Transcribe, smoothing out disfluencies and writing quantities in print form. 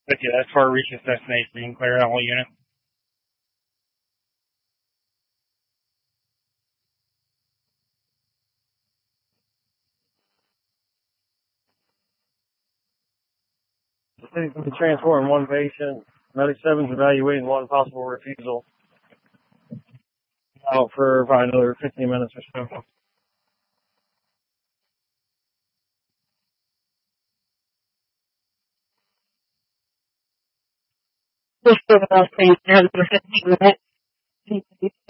But yeah, that's far reaches destination. You can clear out all units. The city's going to be transporting one patient. Medic 7's evaluating one possible refusal. Out for probably another 15 minutes or so. Just for the last thing, 15 minutes.